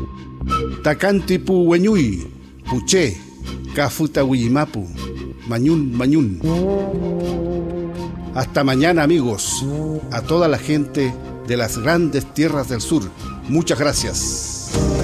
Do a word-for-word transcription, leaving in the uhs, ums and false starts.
Tacantipu Hueñuy, Puché, Cafuta Huillimapu, Mañún, Mañún. Hasta mañana, amigos, a toda la gente de las grandes tierras del sur. Muchas gracias.